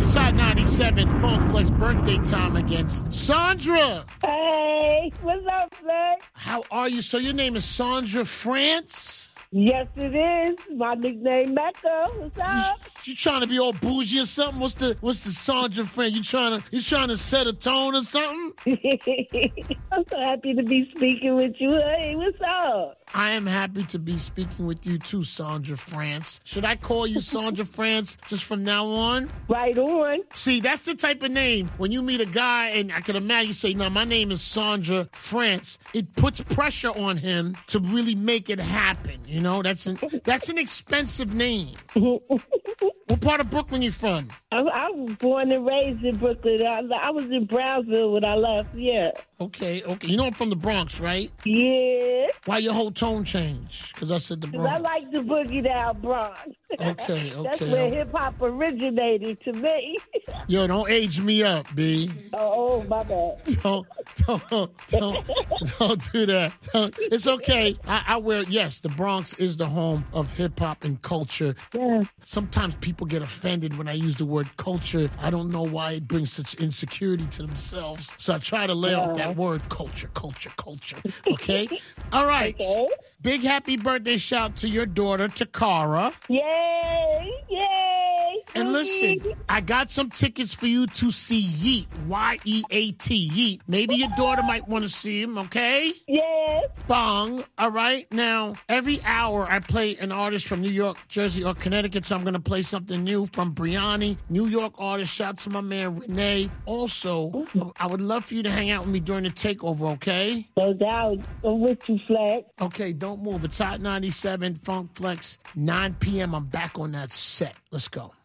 It's Hot 97 Funk Flex birthday time against Sandra. Hey, what's up, Flex? How are you? So your name is Sandra France? Yes, it is. My nickname Mecca. What's up? You trying to be all bougie or something? What's the Sandra friend? You trying to set a tone or something? I'm so happy to be speaking with you. Hey, what's up? I am happy to be speaking with you too, Sandra France. Should I call you Sandra France just from now on? Right on. See, that's the type of name. When you meet a guy and I can imagine you say, no, my name is Sandra France, it puts pressure on him to really make it happen. You know, that's an expensive name. What part of Brooklyn you from? I was born and raised in Brooklyn. I was in Brownsville when I left, yeah. Okay. You know I'm from the Bronx, right? Yeah. Why your whole tone changed? Because I said the Bronx. I like the boogie down Bronx. Okay. That's where hip-hop originated to me. Yo, don't age me up, B. Oh, my bad. Don't do that. It's okay. I wear, yes, the Bronx is the home of hip-hop and culture. Yeah. Sometimes people get offended when I use the word culture. I don't know why it brings such insecurity to themselves. So I try to lay out that word, culture. Okay? All right. Okay. Big happy birthday shout to your daughter, Takara. Yay! And listen, I got some tickets for you to see Yeat, Y-E-A-T, Yeat. Maybe your daughter might want to see him, okay? Yes. Bong, all right? Now, every hour I play an artist from New York, Jersey, or Connecticut, so I'm going to play something new from Briani, New York artist. Shout to my man, Renee. Also, I would love for you to hang out with me during the takeover, okay? No doubt. I'm with you, Flex. Okay, don't move. It's Hot 97, Funk Flex, 9 p.m. I'm back on that set. Let's go.